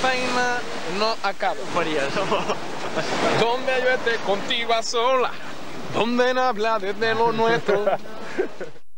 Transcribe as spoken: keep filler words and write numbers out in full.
faena no acaba. Moría, somos... Donde yo esté contigo a sola, donde no habla desde lo nuestro.